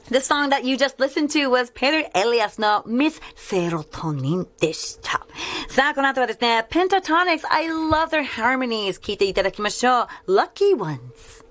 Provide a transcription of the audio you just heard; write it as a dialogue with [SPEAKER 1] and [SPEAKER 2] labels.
[SPEAKER 1] The song that you just listened to was Peter Elias の Miss Serotonin でした。さあ、この後はですね、Pentatonix, I love their harmonies 聞いていただきましょう。Lucky Ones。